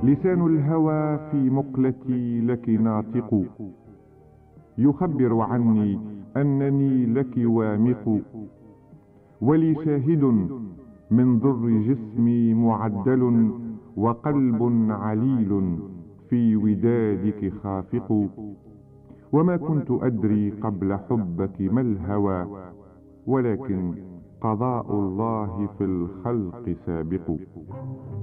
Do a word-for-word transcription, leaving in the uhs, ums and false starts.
لسان الهوى في مقلتي لك ناطق، يخبر عني أنني لك وامق. ولي شاهد من ضر جسمي معدل، وقلب عليل في ودادك خافق. وما كنت أدري قبل حبك ما الهوى، ولكن قضاء الله في الخلق سابق.